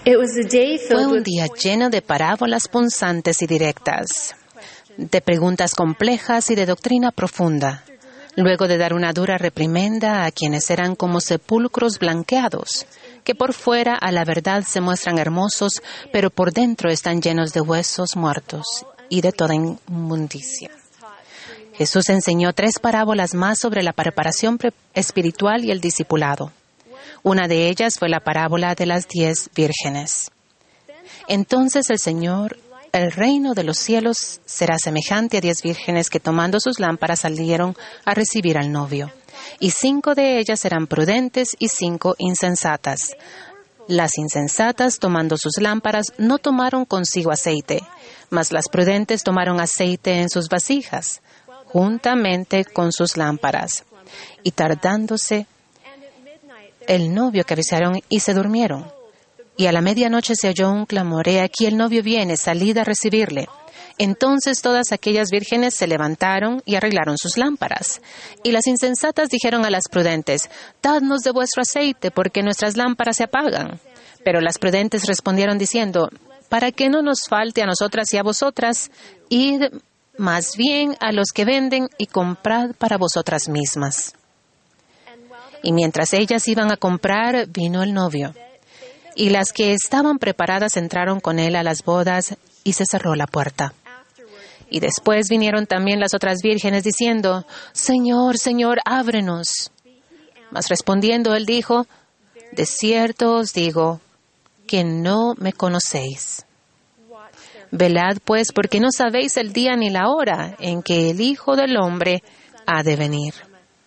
Fue un día lleno de parábolas punzantes y directas, de preguntas complejas y de doctrina profunda. Luego de dar una dura reprimenda a quienes eran como sepulcros blanqueados, que por fuera a la verdad se muestran hermosos, pero por dentro están llenos de huesos muertos y de toda inmundicia. Jesús enseñó 3 parábolas más sobre la preparación espiritual y el discipulado. Una de ellas fue la parábola de las 10 vírgenes. Entonces el reino de los cielos será semejante a 10 vírgenes que tomando sus lámparas salieron a recibir al novio. Y 5 de ellas eran prudentes y 5 insensatas. Las insensatas, tomando sus lámparas, no tomaron consigo aceite, mas las prudentes tomaron aceite en sus vasijas, juntamente con sus lámparas. Y tardándose el novio, cabecearon y se durmieron. Y a la medianoche se oyó un clamor: «He aquí el novio viene, salid a recibirle». Entonces todas aquellas vírgenes se levantaron y arreglaron sus lámparas. Y las insensatas dijeron a las prudentes: «Dadnos de vuestro aceite, porque nuestras lámparas se apagan». Pero las prudentes respondieron diciendo: «Para que no nos falte a nosotras y a vosotras, id más bien a los que venden y comprad para vosotras mismas». Y mientras ellas iban a comprar, vino el novio. Y las que estaban preparadas entraron con él a las bodas, y se cerró la puerta. Y después vinieron también las otras vírgenes diciendo: «Señor, Señor, ábrenos». Mas respondiendo él dijo: «De cierto os digo que no me conocéis. Velad pues, porque no sabéis el día ni la hora en que el Hijo del Hombre ha de venir».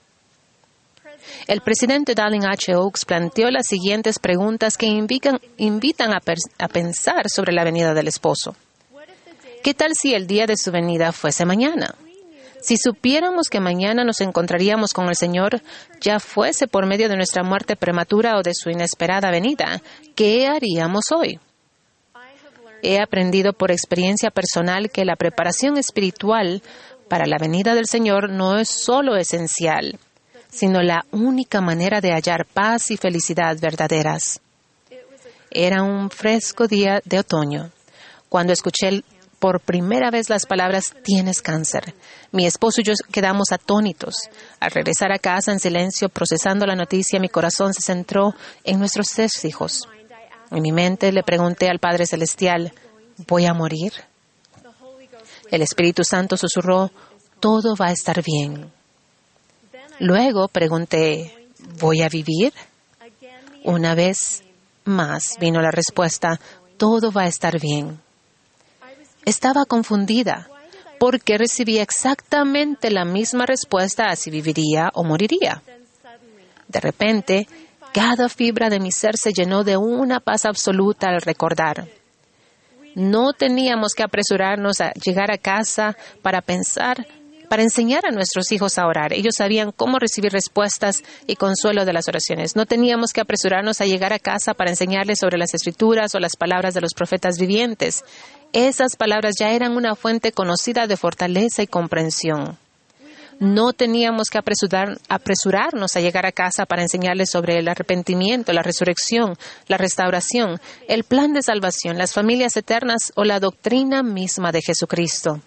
El presidente Dallin H. Oaks planteó las siguientes preguntas que invitan a pensar sobre la venida del esposo. ¿Qué tal si el día de su venida fuese mañana? Si supiéramos que mañana nos encontraríamos con el Señor, ya fuese por medio de nuestra muerte prematura o de su inesperada venida, ¿qué haríamos hoy? He aprendido por experiencia personal que la preparación espiritual para la venida del Señor no es solo esencial, sino la única manera de hallar paz y felicidad verdaderas. Era un fresco día de otoño, cuando escuché por primera vez las palabras «tienes cáncer». Mi esposo y yo quedamos atónitos. Al regresar a casa en silencio, procesando la noticia, mi corazón se centró en nuestros 3 hijos. En mi mente le pregunté al Padre Celestial: ¿voy a morir? El Espíritu Santo susurró: «Todo va a estar bien». Luego pregunté: ¿voy a vivir? Una vez más vino la respuesta: «Todo va a estar bien». Estaba confundida, porque recibía exactamente la misma respuesta a si viviría o moriría. De repente, cada fibra de mi ser se llenó de una paz absoluta al recordar. No teníamos que apresurarnos a llegar a casa para enseñar a nuestros hijos a orar. Ellos sabían cómo recibir respuestas y consuelo de las oraciones. No teníamos que apresurarnos a llegar a casa para enseñarles sobre las Escrituras o las palabras de los profetas vivientes. Esas palabras ya eran una fuente conocida de fortaleza y comprensión. No teníamos que apresurarnos a llegar a casa para enseñarles sobre el arrepentimiento, la resurrección, la restauración, el plan de salvación, las familias eternas o la doctrina misma de Jesucristo.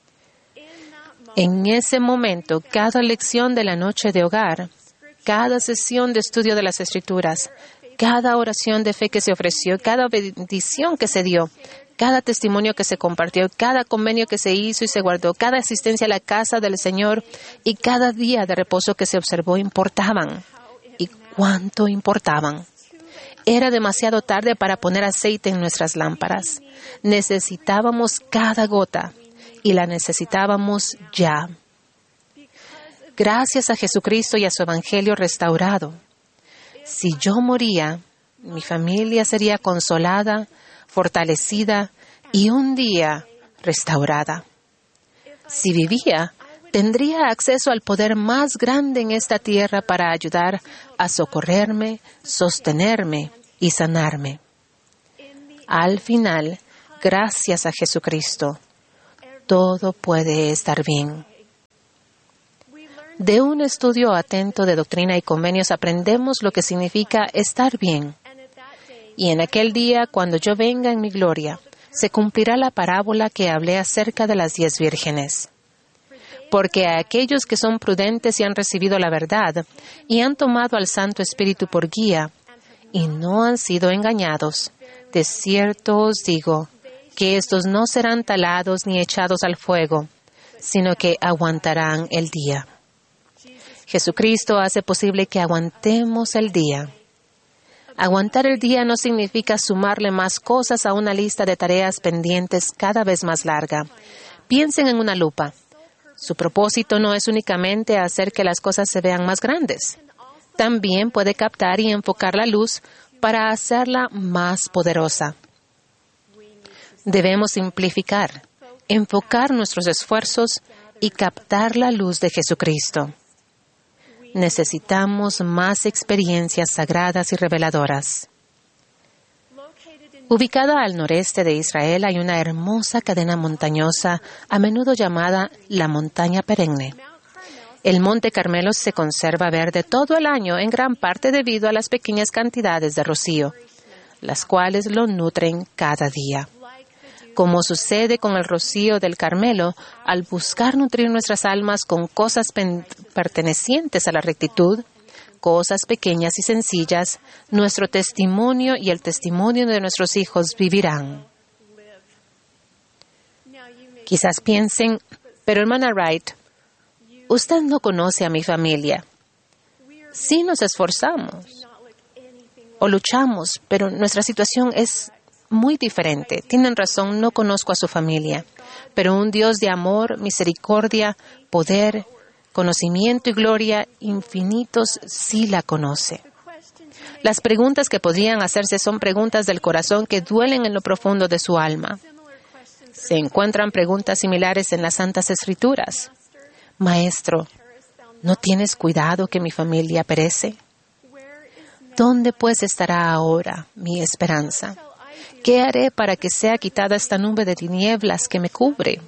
En ese momento, cada lección de la noche de hogar, cada sesión de estudio de las Escrituras, cada oración de fe que se ofreció, cada bendición que se dio, cada testimonio que se compartió, cada convenio que se hizo y se guardó, cada asistencia a la casa del Señor y cada día de reposo que se observó importaban. ¿Y cuánto importaban? Era demasiado tarde para poner aceite en nuestras lámparas. Necesitábamos cada gota y la necesitábamos ya. Gracias a Jesucristo y a su Evangelio restaurado. Si yo moría, mi familia sería consolada, fortalecida y un día restaurada. Si vivía, tendría acceso al poder más grande en esta tierra para ayudar a socorrerme, sostenerme y sanarme. Al final, gracias a Jesucristo, todo puede estar bien. De un estudio atento de doctrina y convenios aprendemos lo que significa estar bien. Y en aquel día, cuando yo venga en mi gloria, se cumplirá la parábola que hablé acerca de las 10 vírgenes. Porque a aquellos que son prudentes y han recibido la verdad, y han tomado al Santo Espíritu por guía, y no han sido engañados, de cierto os digo, que estos no serán talados ni echados al fuego, sino que aguantarán el día. Jesucristo hace posible que aguantemos el día. Aguantar el día no significa sumarle más cosas a una lista de tareas pendientes cada vez más larga. Piensen en una lupa. Su propósito no es únicamente hacer que las cosas se vean más grandes. También puede captar y enfocar la luz para hacerla más poderosa. Debemos simplificar, enfocar nuestros esfuerzos y captar la luz de Jesucristo. Necesitamos más experiencias sagradas y reveladoras. Ubicada al noreste de Israel hay una hermosa cadena montañosa, a menudo llamada la montaña perenne. El Monte Carmelo se conserva verde todo el año, en gran parte debido a las pequeñas cantidades de rocío, las cuales lo nutren cada día. Como sucede con el rocío del Carmelo, al buscar nutrir nuestras almas con cosas pertenecientes a la rectitud, cosas pequeñas y sencillas, nuestro testimonio y el testimonio de nuestros hijos vivirán. Quizás piensen, pero hermana Wright, usted no conoce a mi familia. Sí nos esforzamos o luchamos, pero nuestra situación es muy diferente. Tienen razón, no conozco a su familia, pero un Dios de amor, misericordia, poder, conocimiento y gloria infinitos sí la conoce. Las preguntas que podrían hacerse son preguntas del corazón que duelen en lo profundo de su alma. Se encuentran preguntas similares en las Santas Escrituras. Maestro, ¿no tienes cuidado que mi familia perece? ¿Dónde pues estará ahora mi esperanza? ¿Qué haré para que sea quitada esta nube de tinieblas que me cubre?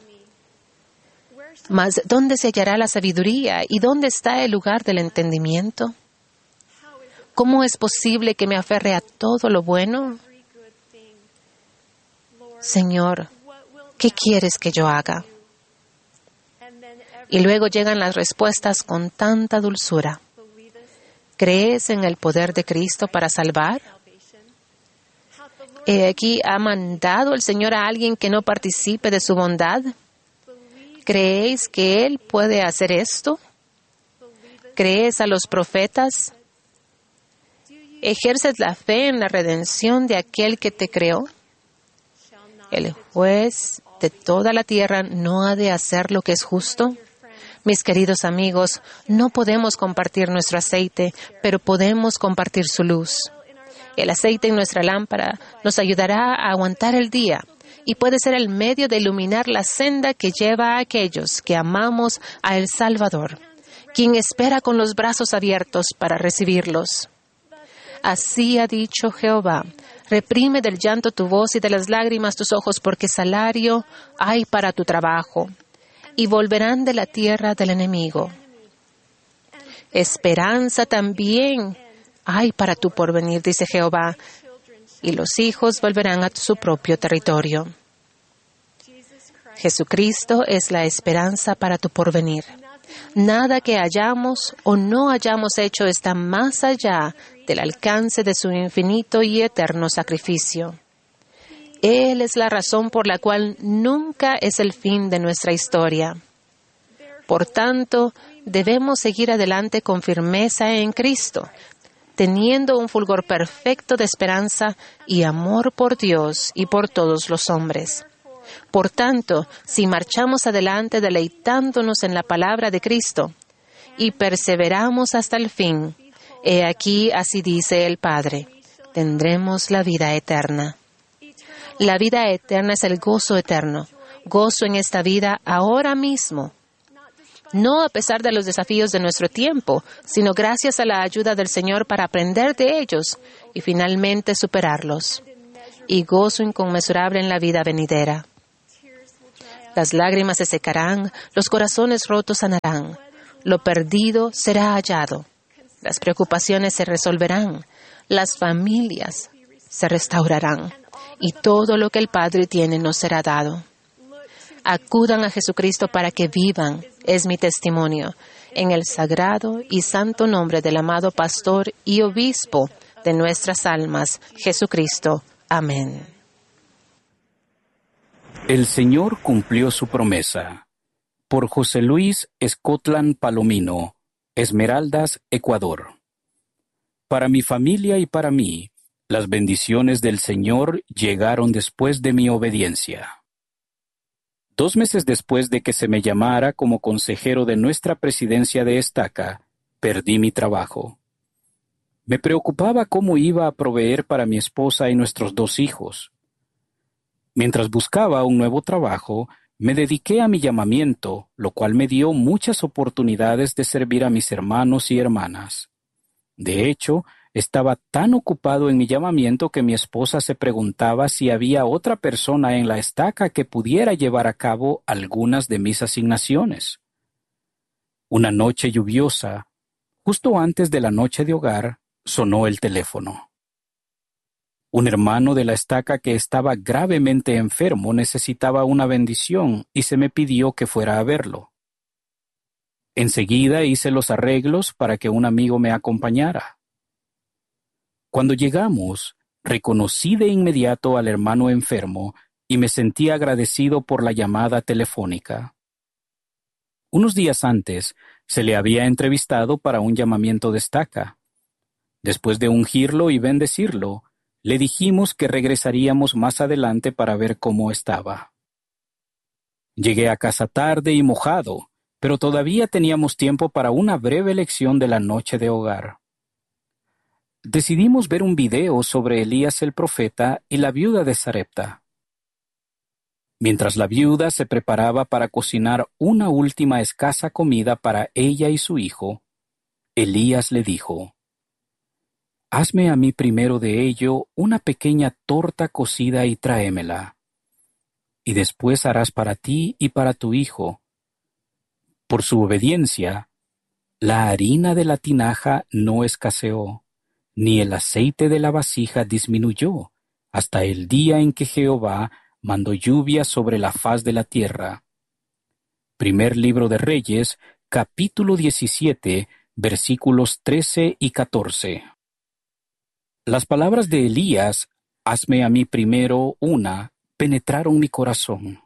Mas, ¿dónde se hallará la sabiduría y dónde está el lugar del entendimiento? ¿Cómo es posible que me aferre a todo lo bueno? Señor, ¿qué quieres que yo haga? Y luego llegan las respuestas con tanta dulzura. ¿Crees en el poder de Cristo para salvar? He aquí, ¿ha mandado el Señor a alguien que no participe de su bondad? ¿Creéis que Él puede hacer esto? ¿Crees a los profetas? ¿Ejerces la fe en la redención de aquel que te creó? ¿El juez de toda la tierra no ha de hacer lo que es justo? Mis queridos amigos, no podemos compartir nuestro aceite, pero podemos compartir su luz. El aceite en nuestra lámpara nos ayudará a aguantar el día y puede ser el medio de iluminar la senda que lleva a aquellos que amamos a El Salvador, quien espera con los brazos abiertos para recibirlos. Así ha dicho Jehová, reprime del llanto tu voz y de las lágrimas tus ojos, porque salario hay para tu trabajo, y volverán de la tierra del enemigo. Esperanza también hay para tu porvenir, dice Jehová, y los hijos volverán a su propio territorio. Jesucristo es la esperanza para tu porvenir. Nada que hayamos o no hayamos hecho está más allá del alcance de su infinito y eterno sacrificio. Él es la razón por la cual nunca es el fin de nuestra historia. Por tanto, debemos seguir adelante con firmeza en Cristo, teniendo un fulgor perfecto de esperanza y amor por Dios y por todos los hombres. Por tanto, si marchamos adelante deleitándonos en la palabra de Cristo y perseveramos hasta el fin, he aquí así dice el Padre, tendremos la vida eterna. La vida eterna es el gozo eterno, gozo en esta vida ahora mismo. No a pesar de los desafíos de nuestro tiempo, sino gracias a la ayuda del Señor para aprender de ellos y finalmente superarlos. Y gozo inconmensurable en la vida venidera. Las lágrimas se secarán, los corazones rotos sanarán, lo perdido será hallado, las preocupaciones se resolverán, las familias se restaurarán, y todo lo que el Padre tiene nos será dado. Acudan a Jesucristo para que vivan, es mi testimonio, en el sagrado y santo nombre del amado Pastor y Obispo de nuestras almas, Jesucristo. Amén. El Señor cumplió su promesa. Por José Luis Escotlan Palomino, Esmeraldas, Ecuador. Para mi familia y para mí, las bendiciones del Señor llegaron después de mi obediencia. 2 meses después de que se me llamara como consejero de nuestra presidencia de Estaca, perdí mi trabajo. Me preocupaba cómo iba a proveer para mi esposa y nuestros 2 hijos. Mientras buscaba un nuevo trabajo, me dediqué a mi llamamiento, lo cual me dio muchas oportunidades de servir a mis hermanos y hermanas. De hecho, estaba tan ocupado en mi llamamiento que mi esposa se preguntaba si había otra persona en la estaca que pudiera llevar a cabo algunas de mis asignaciones. Una noche lluviosa, justo antes de la noche de hogar, sonó el teléfono. Un hermano de la estaca que estaba gravemente enfermo necesitaba una bendición y se me pidió que fuera a verlo. Enseguida hice los arreglos para que un amigo me acompañara. Cuando llegamos, reconocí de inmediato al hermano enfermo y me sentí agradecido por la llamada telefónica. Unos días antes, se le había entrevistado para un llamamiento de estaca. Después de ungirlo y bendecirlo, le dijimos que regresaríamos más adelante para ver cómo estaba. Llegué a casa tarde y mojado, pero todavía teníamos tiempo para una breve lección de la noche de hogar. Decidimos ver un video sobre Elías el profeta y la viuda de Sarepta. Mientras la viuda se preparaba para cocinar una última escasa comida para ella y su hijo, Elías le dijo: «Hazme a mí primero de ello una pequeña torta cocida y tráemela, y después harás para ti y para tu hijo». Por su obediencia, la harina de la tinaja no escaseó, ni el aceite de la vasija disminuyó, hasta el día en que Jehová mandó lluvia sobre la faz de la tierra. Primer libro de Reyes, capítulo 17, versículos 13 y 14. Las palabras de Elías, «Hazme a mí primero una», penetraron mi corazón.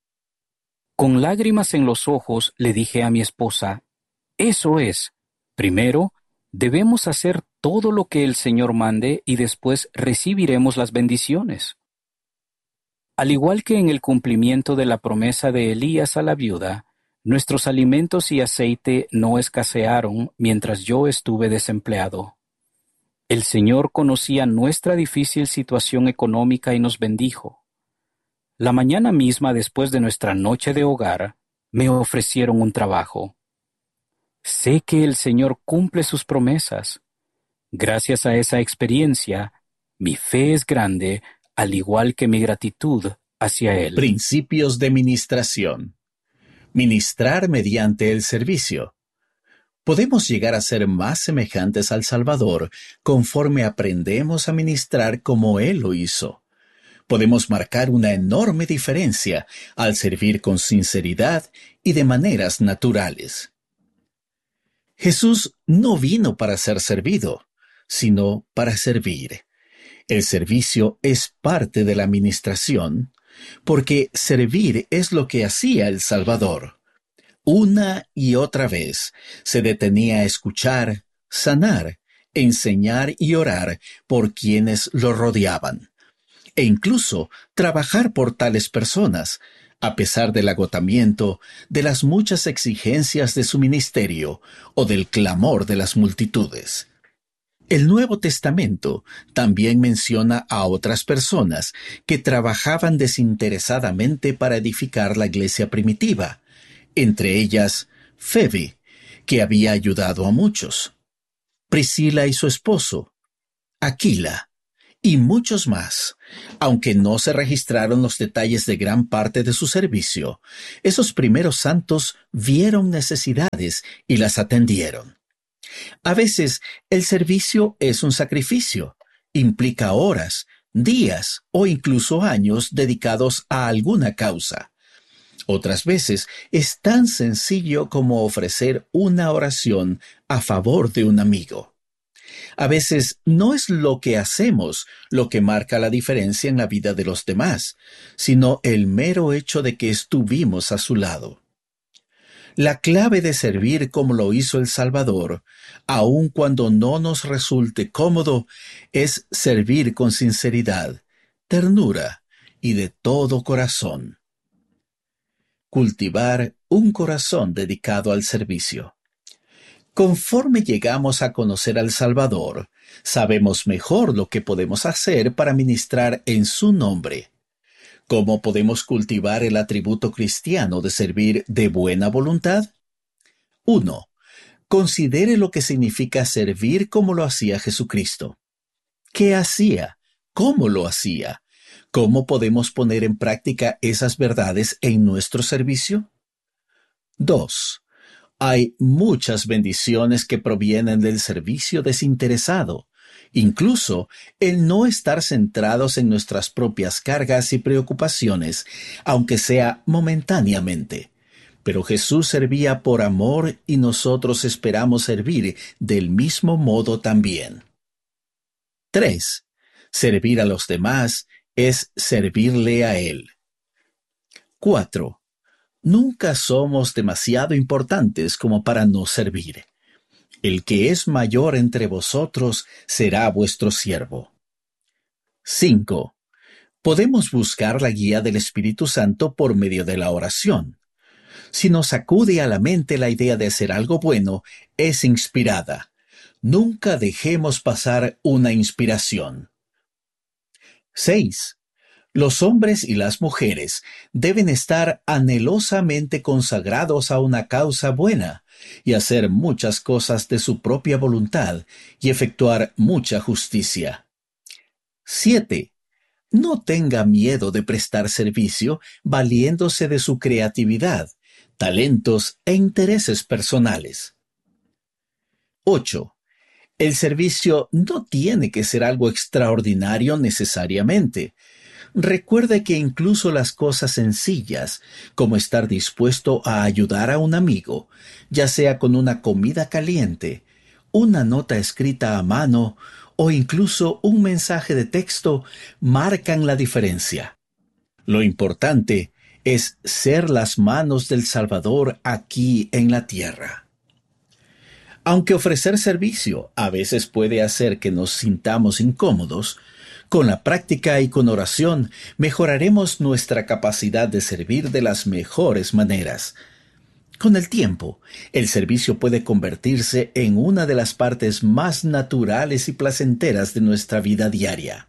Con lágrimas en los ojos le dije a mi esposa: «Eso es. Primero, debemos hacer todo lo que el Señor mande y después recibiremos las bendiciones». Al igual que en el cumplimiento de la promesa de Elías a la viuda, nuestros alimentos y aceite no escasearon mientras yo estuve desempleado. El Señor conocía nuestra difícil situación económica y nos bendijo. La mañana misma después de nuestra noche de hogar, me ofrecieron un trabajo. Sé que el Señor cumple sus promesas. Gracias a esa experiencia, mi fe es grande, al igual que mi gratitud hacia Él. Principios de ministración. Ministrar mediante el servicio. Podemos llegar a ser más semejantes al Salvador conforme aprendemos a ministrar como Él lo hizo. Podemos marcar una enorme diferencia al servir con sinceridad y de maneras naturales. Jesús no vino para ser servido, sino para servir. El servicio es parte de la ministración, porque servir es lo que hacía el Salvador. Una y otra vez se detenía a escuchar, sanar, enseñar y orar por quienes lo rodeaban, e incluso trabajar por tales personas, a pesar del agotamiento, de las muchas exigencias de su ministerio o del clamor de las multitudes. El Nuevo Testamento también menciona a otras personas que trabajaban desinteresadamente para edificar la iglesia primitiva, entre ellas Febe, que había ayudado a muchos, Priscila y su esposo, Aquila, y muchos más. Aunque no se registraron los detalles de gran parte de su servicio, esos primeros santos vieron necesidades y las atendieron. A veces, el servicio es un sacrificio, implica horas, días o incluso años dedicados a alguna causa. Otras veces es tan sencillo como ofrecer una oración a favor de un amigo. A veces no es lo que hacemos lo que marca la diferencia en la vida de los demás, sino el mero hecho de que estuvimos a su lado. La clave de servir como lo hizo el Salvador, aun cuando no nos resulte cómodo, es servir con sinceridad, ternura y de todo corazón. Cultivar un corazón dedicado al servicio. Conforme llegamos a conocer al Salvador, sabemos mejor lo que podemos hacer para ministrar en su nombre. ¿Cómo podemos cultivar el atributo cristiano de servir de buena voluntad? 1. Considere lo que significa servir como lo hacía Jesucristo. ¿Qué hacía? ¿Cómo lo hacía? ¿Cómo podemos poner en práctica esas verdades en nuestro servicio? 2. Hay muchas bendiciones que provienen del servicio desinteresado, incluso el no estar centrados en nuestras propias cargas y preocupaciones, aunque sea momentáneamente. Pero Jesús servía por amor y nosotros esperamos servir del mismo modo también. 3. Servir a los demás es servirle a Él. 4. Nunca somos demasiado importantes como para no servir. El que es mayor entre vosotros será vuestro siervo. 5. Podemos buscar la guía del Espíritu Santo por medio de la oración. Si nos acude a la mente la idea de hacer algo bueno, es inspirada. Nunca dejemos pasar una inspiración. 6. Los hombres y las mujeres deben estar anhelosamente consagrados a una causa buena y hacer muchas cosas de su propia voluntad y efectuar mucha justicia. 7. No tenga miedo de prestar servicio valiéndose de su creatividad, talentos e intereses personales. 8. El servicio no tiene que ser algo extraordinario necesariamente. Recuerde que incluso las cosas sencillas, como estar dispuesto a ayudar a un amigo, ya sea con una comida caliente, una nota escrita a mano o incluso un mensaje de texto, marcan la diferencia. Lo importante es ser las manos del Salvador aquí en la tierra. Aunque ofrecer servicio a veces puede hacer que nos sintamos incómodos, con la práctica y con oración mejoraremos nuestra capacidad de servir de las mejores maneras. Con el tiempo, el servicio puede convertirse en una de las partes más naturales y placenteras de nuestra vida diaria.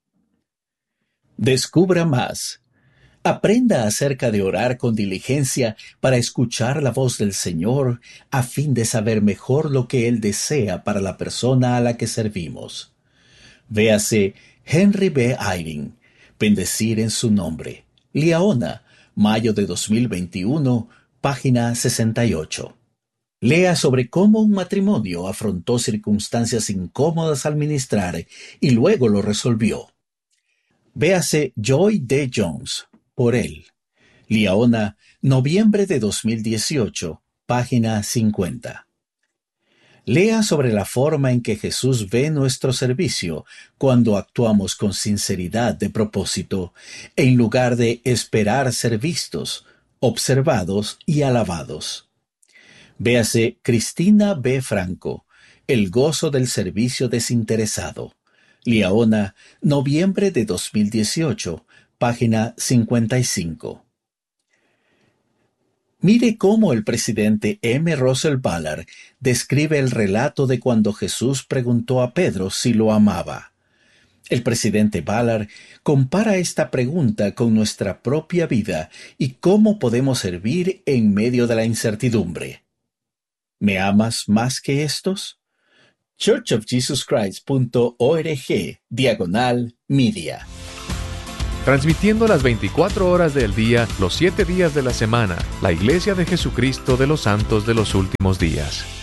Descubra más. Aprenda acerca de orar con diligencia para escuchar la voz del Señor a fin de saber mejor lo que Él desea para la persona a la que servimos. Véase Henry B. Eyring, Bendecir en su nombre. Liaona, mayo de 2021, página 68. Lea sobre cómo un matrimonio afrontó circunstancias incómodas al ministrar y luego lo resolvió. Véase Joy D. Jones, por él. Liaona, noviembre de 2018, página 50. Lea sobre la forma en que Jesús ve nuestro servicio cuando actuamos con sinceridad de propósito, en lugar de esperar ser vistos, observados y alabados. Véase Cristina B. Franco, El gozo del servicio desinteresado. Liaona, noviembre de 2018, página 55. Mire cómo el presidente M. Russell Ballard describe el relato de cuando Jesús preguntó a Pedro si lo amaba. El presidente Ballard compara esta pregunta con nuestra propia vida y cómo podemos servir en medio de la incertidumbre. ¿Me amas más que estos? churchofjesuschrist.org/media. Transmitiendo las 24 horas del día, los 7 días de la semana, la Iglesia de Jesucristo de los Santos de los Últimos Días.